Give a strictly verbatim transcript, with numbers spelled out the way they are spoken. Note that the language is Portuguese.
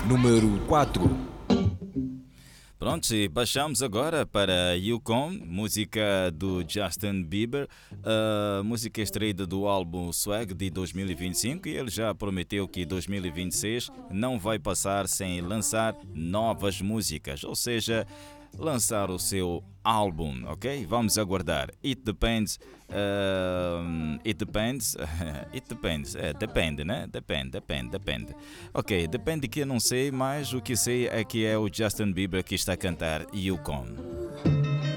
número quatro. Pronto, e baixamos agora para Yukon, música do Justin Bieber, a música extraída do álbum Swag de dois mil e vinte e cinco, e ele já prometeu que dois mil e vinte e seis não vai passar sem lançar novas músicas, ou seja, lançar o seu álbum, ok? Vamos aguardar. It depends. Uh, it depends. It depends. É, depende, né? Depende, depende, depende. Ok, depende que eu não sei, mas o que sei é que é o Justin Bieber que está a cantar Yukon.